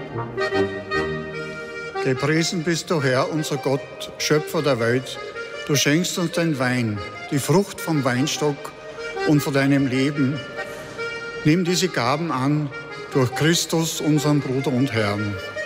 Gepriesen bist du, Herr, unser Gott, Schöpfer der Welt. Du schenkst uns den Wein, die Frucht vom Weinstock und von deinem Leben. Nimm diese Gaben an durch Christus, unseren Bruder und Herrn.